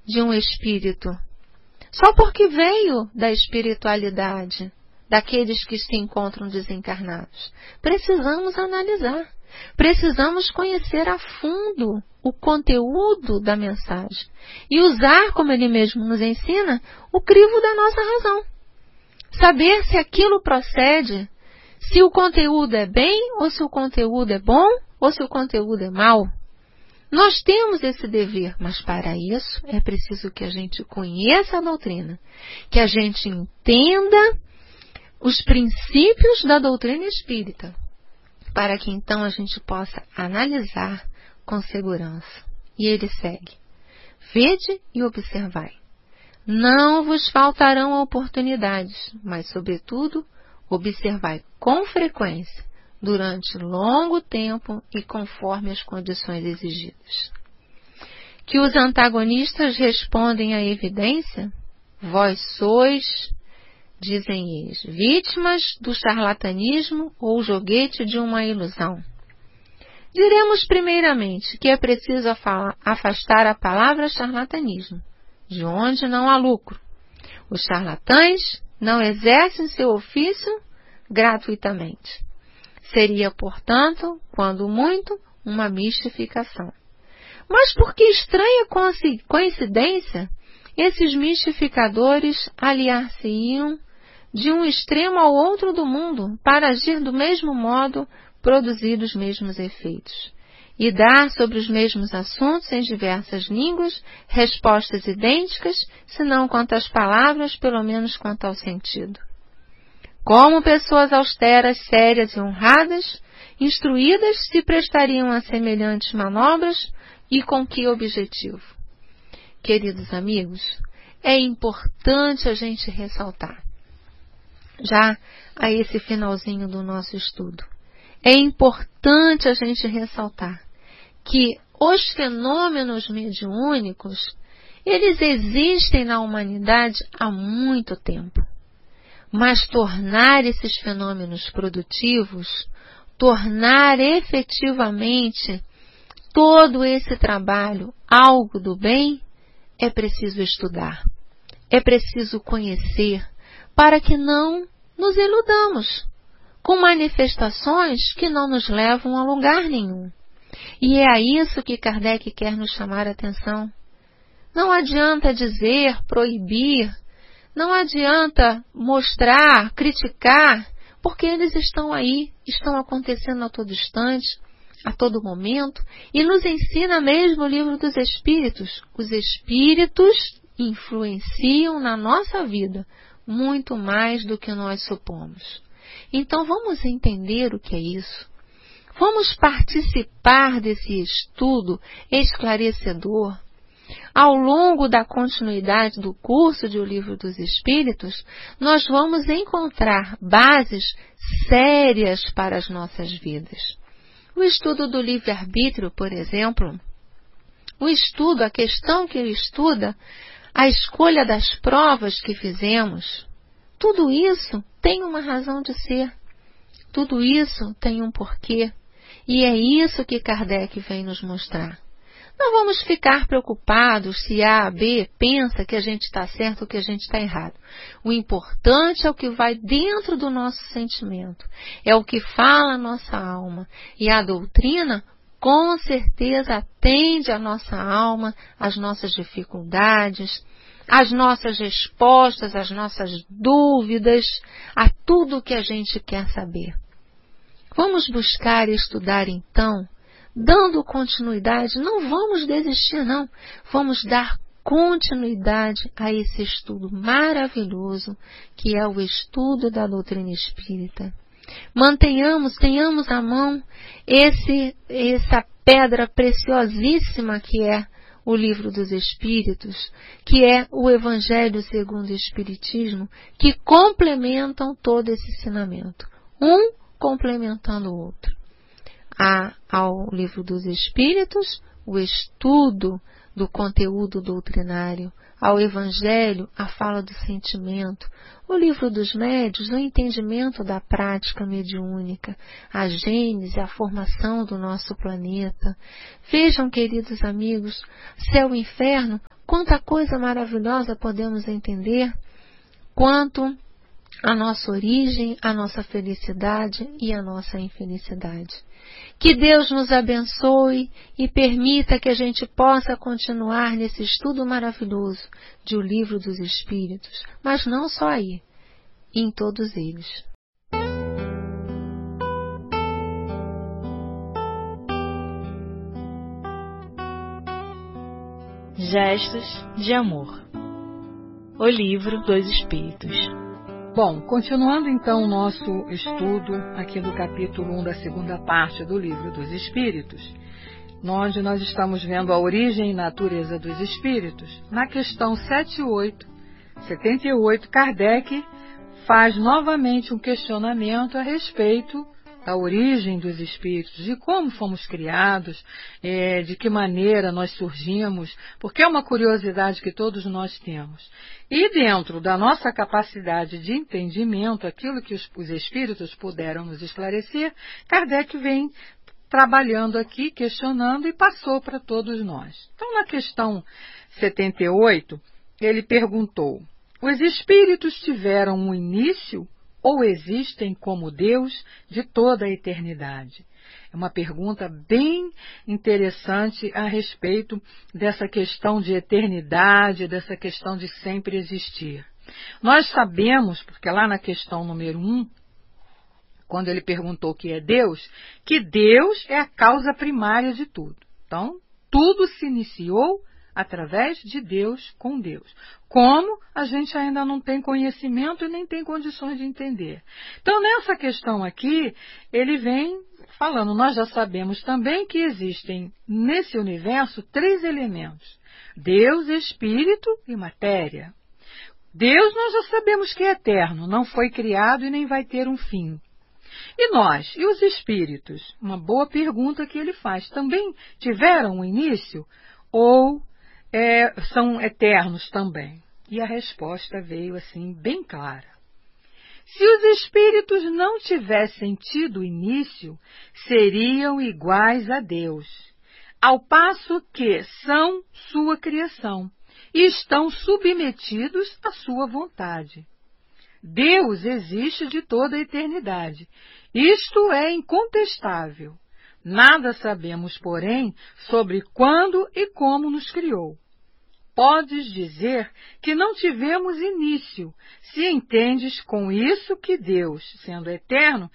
de um espírito, só porque veio da espiritualidade daqueles que se encontram desencarnados. Precisamos analisar, precisamos conhecer a fundo o conteúdo da mensagem e usar, como ele mesmo nos ensina, o crivo da nossa razão. Saber se aquilo procede, se o conteúdo é bem ou se o conteúdo é bom ou se o conteúdo é mau. Nós temos esse dever, mas para isso é preciso que a gente conheça a doutrina, que a gente entenda os princípios da doutrina espírita, para que então a gente possa analisar com segurança. E ele segue: vede e observai. Não vos faltarão oportunidades, mas, sobretudo, observai com frequência, durante longo tempo e conforme as condições exigidas. Que os antagonistas respondem à evidência? Vós sois, dizem eles, vítimas do charlatanismo ou joguete de uma ilusão. Diremos primeiramente que é preciso afastar a palavra charlatanismo, de onde não há lucro. Os charlatães não exercem seu ofício gratuitamente. Seria, portanto, quando muito, uma mistificação. Mas por que estranha coincidência, esses mistificadores aliar-se-iam de um extremo ao outro do mundo para agir do mesmo modo, produzir os mesmos efeitos e dar sobre os mesmos assuntos em diversas línguas respostas idênticas, se não quanto às palavras, pelo menos quanto ao sentido. Como pessoas austeras, sérias e honradas, instruídas, se prestariam a semelhantes manobras e com que objetivo? Queridos amigos, é importante a gente ressaltar, já a esse finalzinho do nosso estudo, é importante a gente ressaltar que os fenômenos mediúnicos, eles existem na humanidade há muito tempo. Mas tornar esses fenômenos produtivos, tornar efetivamente todo esse trabalho algo do bem, é preciso estudar, é preciso conhecer, para que não nos iludamos com manifestações que não nos levam a lugar nenhum. E é a isso que Kardec quer nos chamar a atenção. Não adianta dizer, proibir, não adianta mostrar, criticar, porque eles estão aí, estão acontecendo a todo instante, a todo momento, e nos ensina mesmo o Livro dos Espíritos. Os Espíritos influenciam na nossa vida muito mais do que nós supomos. Então vamos entender o que é isso. Vamos participar desse estudo esclarecedor. Ao longo da continuidade do curso de O Livro dos Espíritos, nós vamos encontrar bases sérias para as nossas vidas. O estudo do livre-arbítrio, por exemplo, a questão que ele estuda, a escolha das provas que fizemos, tudo isso tem uma razão de ser. Tudo isso tem um porquê. E é isso que Kardec vem nos mostrar. Não vamos ficar preocupados se A, B pensa que a gente está certo ou que a gente está errado. O importante é o que vai dentro do nosso sentimento. É o que fala a nossa alma. E a doutrina, com certeza, atende a nossa alma, as nossas dificuldades, as nossas respostas, as nossas dúvidas, a tudo que a gente quer saber. Vamos buscar e estudar então, dando continuidade, não vamos desistir não, vamos dar continuidade a esse estudo maravilhoso que é o estudo da doutrina espírita. Tenhamos à mão essa pedra preciosíssima que é o Livro dos Espíritos, que é o Evangelho segundo o Espiritismo, que complementam todo esse ensinamento. Um complementando o outro. Há ao Livro dos Espíritos o estudo do conteúdo doutrinário, ao Evangelho a fala do sentimento, o Livro dos Médiuns o entendimento da prática mediúnica, a gênese, a formação do nosso planeta. Vejam, queridos amigos, céu e inferno quanta coisa maravilhosa podemos entender quanto a nossa origem, a nossa felicidade e a nossa infelicidade. Que Deus nos abençoe e permita que a gente possa continuar nesse estudo maravilhoso de O Livro dos Espíritos, mas não só aí, em todos eles. Gestos de Amor. O Livro dos Espíritos. Bom, continuando então o nosso estudo aqui do capítulo 1 da segunda parte do Livro dos Espíritos, onde nós estamos vendo a origem e natureza dos espíritos, na questão 78, Kardec faz novamente um questionamento a respeito da origem dos espíritos, de como fomos criados, de que maneira nós surgimos, porque é uma curiosidade que todos nós temos. E dentro da nossa capacidade de entendimento, aquilo que os espíritos puderam nos esclarecer, Kardec vem trabalhando aqui, questionando e passou para todos nós. Então, na questão 78, ele perguntou: os espíritos tiveram um início ou existem como Deus de toda a eternidade? É uma pergunta bem interessante a respeito dessa questão de eternidade, dessa questão de sempre existir. Nós sabemos, porque lá na questão número 1, quando ele perguntou o que é Deus, que Deus é a causa primária de tudo. Então, tudo se iniciou através de Deus, com Deus. Como a gente ainda não tem conhecimento e nem tem condições de entender. Então, nessa questão aqui, ele vem falando, nós já sabemos também que existem nesse universo 3 elementos: Deus, Espírito e matéria. Deus nós já sabemos que é eterno, não foi criado e nem vai ter um fim. E nós, e os espíritos? Uma boa pergunta que ele faz. Também tiveram um início ou são eternos também? E a resposta veio assim bem clara. Se os espíritos não tivessem tido início, seriam iguais a Deus, ao passo que são sua criação e estão submetidos à sua vontade. Deus existe de toda a eternidade. Isto é incontestável. Nada sabemos, porém, sobre quando e como nos criou. Podes dizer que não tivemos início, se entendes com isso que Deus, sendo eterno,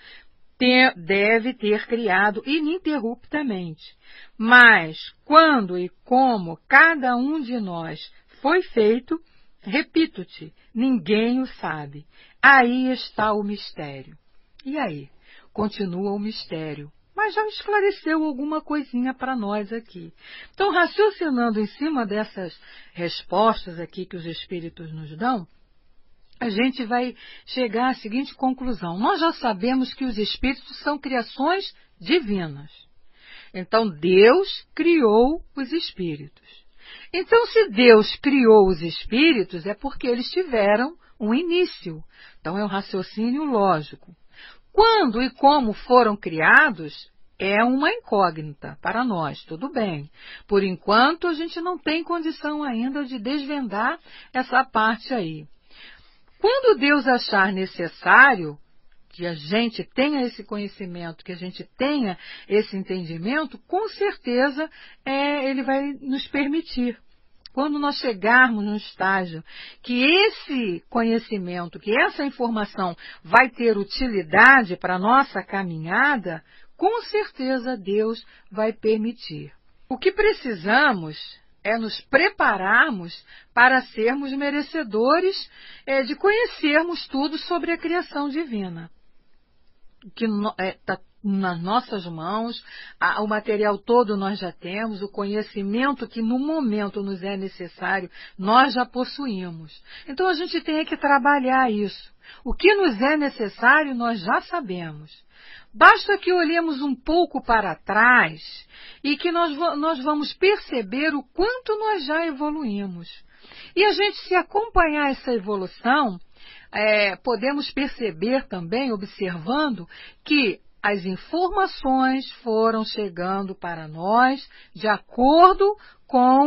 deve ter criado ininterruptamente. Mas quando e como cada um de nós foi feito, repito-te, ninguém o sabe. Aí está o mistério. E aí? Continua o mistério. Mas já esclareceu alguma coisinha para nós aqui. Então, raciocinando em cima dessas respostas aqui que os espíritos nos dão, a gente vai chegar à seguinte conclusão. Nós já sabemos que os espíritos são criações divinas. Então, Deus criou os espíritos. Então, se Deus criou os espíritos, é porque eles tiveram um início. Então, é um raciocínio lógico. Quando e como foram criados é uma incógnita para nós, tudo bem. Por enquanto, a gente não tem condição ainda de desvendar essa parte aí. Quando Deus achar necessário que a gente tenha esse conhecimento, que a gente tenha esse entendimento, com certeza Ele vai nos permitir. Quando nós chegarmos no estágio que esse conhecimento, que essa informação vai ter utilidade para a nossa caminhada, com certeza Deus vai permitir. O que precisamos é nos prepararmos para sermos merecedores de conhecermos tudo sobre a criação divina. Que está nas nossas mãos, o material todo nós já temos, o conhecimento que no momento nos é necessário, nós já possuímos. Então a gente tem que trabalhar isso. O que nos é necessário, nós já sabemos. Basta que olhemos um pouco para trás e que nós vamos perceber o quanto nós já evoluímos. E a gente, se acompanhar essa evolução, podemos perceber também, observando, que as informações foram chegando para nós de acordo com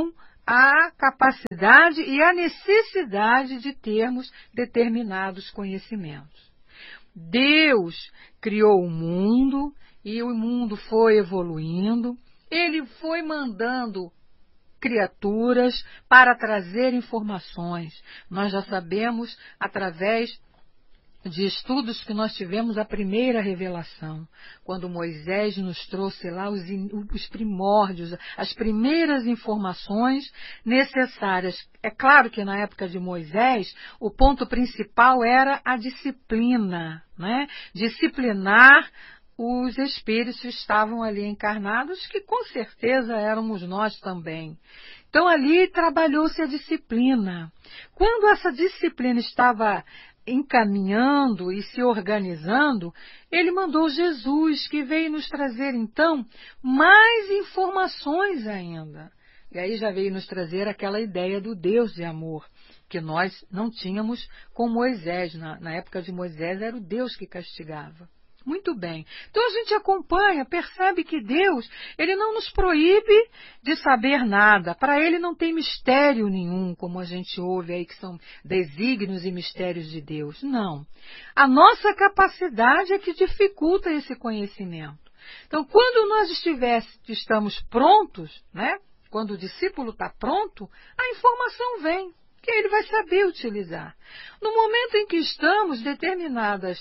a capacidade e a necessidade de termos determinados conhecimentos. Deus criou o mundo e o mundo foi evoluindo. Ele foi mandando criaturas para trazer informações. Nós já sabemos, através de estudos que nós tivemos, a primeira revelação, quando Moisés nos trouxe lá os primórdios, as primeiras informações necessárias. É claro que na época de Moisés, o ponto principal era a disciplina, né? Disciplinar os espíritos que estavam ali encarnados, que com certeza éramos nós também. Então ali trabalhou-se a disciplina. Quando essa disciplina estava encaminhando e se organizando, ele mandou Jesus, que veio nos trazer então mais informações ainda. E aí já veio nos trazer aquela ideia do Deus de amor, que nós não tínhamos com Moisés. Na época de Moisés era o Deus que castigava. Muito bem. Então a gente acompanha, percebe que Deus, ele não nos proíbe de saber nada. Para ele não tem mistério nenhum, como a gente ouve aí, que são desígnios e mistérios de Deus. Não. A nossa capacidade é que dificulta esse conhecimento. Então, quando nós estamos prontos, né? Quando o discípulo está pronto, a informação vem, que ele vai saber utilizar. No momento em que estamos determinados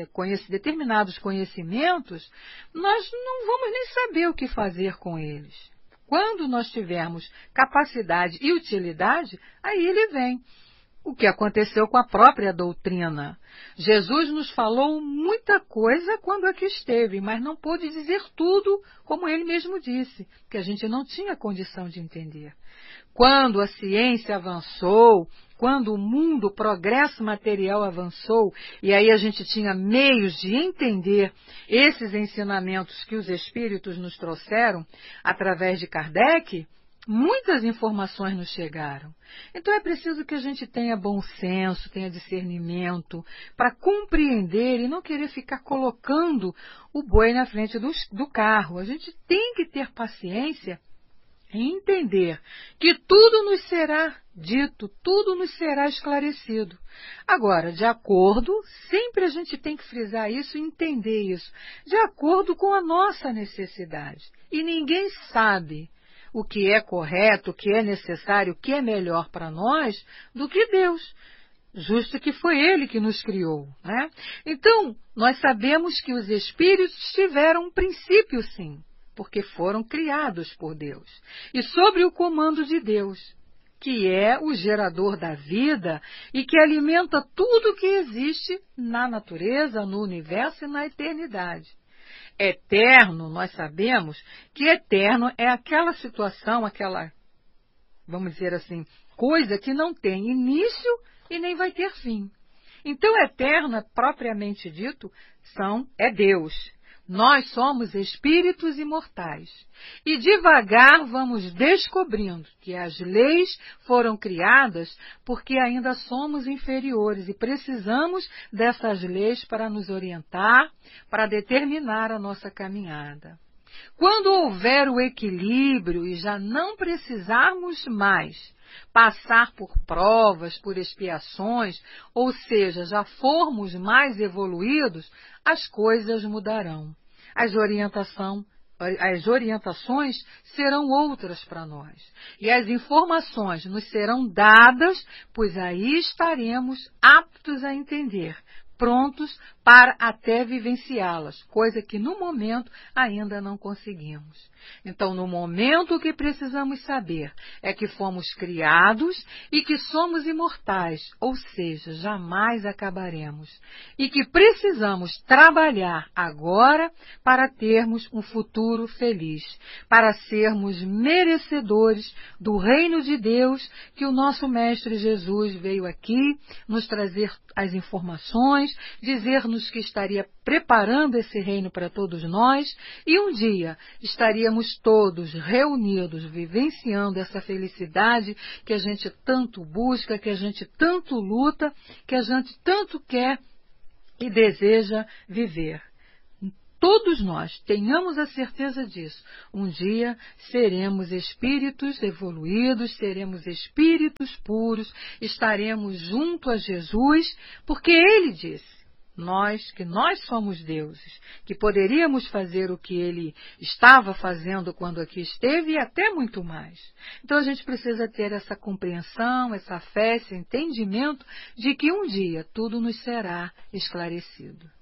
conhecimentos, nós não vamos nem saber o que fazer com eles. Quando nós tivermos capacidade e utilidade, aí ele vem. O que aconteceu com a própria doutrina. Jesus nos falou muita coisa quando aqui esteve, mas não pôde dizer tudo, como ele mesmo disse, que a gente não tinha condição de entender. Quando a ciência avançou, quando o mundo, o progresso material avançou, e aí a gente tinha meios de entender esses ensinamentos que os espíritos nos trouxeram através de Kardec, muitas informações nos chegaram. Então é preciso que a gente tenha bom senso, tenha discernimento, para compreender e não querer ficar colocando o boi na frente do carro. A gente tem que ter paciência e entender que tudo nos será dito, tudo nos será esclarecido. Agora, de acordo, sempre a gente tem que frisar isso e entender isso, de acordo com a nossa necessidade. E ninguém sabe o que é correto, o que é necessário, o que é melhor para nós, do que Deus. Justo que foi Ele que nos criou, né? Então, nós sabemos que os espíritos tiveram um princípio, sim, porque foram criados por Deus. E sobre o comando de Deus, que é o gerador da vida e que alimenta tudo que existe na natureza, no universo e na eternidade. Eterno, nós sabemos que eterno é aquela situação, aquela, vamos dizer assim, coisa que não tem início e nem vai ter fim. Então, eterno, propriamente dito, é Deus. Nós somos espíritos imortais. E devagar vamos descobrindo que as leis foram criadas porque ainda somos inferiores e precisamos dessas leis para nos orientar, para determinar a nossa caminhada. Quando houver o equilíbrio e já não precisarmos mais passar por provas, por expiações, ou seja, já formos mais evoluídos, as coisas mudarão. As orientações serão outras para nós. E as informações nos serão dadas, pois aí estaremos aptos a entender, prontos para até vivenciá-las, coisa que no momento ainda não conseguimos. Então, no momento o que precisamos saber é que fomos criados e que somos imortais, ou seja, jamais acabaremos. E que precisamos trabalhar agora para termos um futuro feliz, para sermos merecedores do reino de Deus que o nosso Mestre Jesus veio aqui nos trazer as informações, dizer-nos que estaria preparando esse reino para todos nós e um dia estaríamos todos reunidos, vivenciando essa felicidade que a gente tanto busca, que a gente tanto luta, que a gente tanto quer e deseja viver. todos nós tenhamos a certeza disso. Um dia seremos espíritos evoluídos, seremos espíritos puros, estaremos junto a Jesus, porque Ele disse, que nós somos deuses, que poderíamos fazer o que Ele estava fazendo quando aqui esteve e até muito mais. Então a gente precisa ter essa compreensão, essa fé, esse entendimento de que um dia tudo nos será esclarecido.